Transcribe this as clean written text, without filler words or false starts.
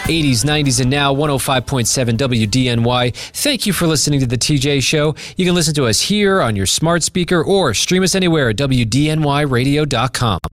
80s, 90s, and now 105.7 WDNY. Thank you for listening to The TJ Show. You can listen to us here on your smart speaker or stream us anywhere at WDNYradio.com.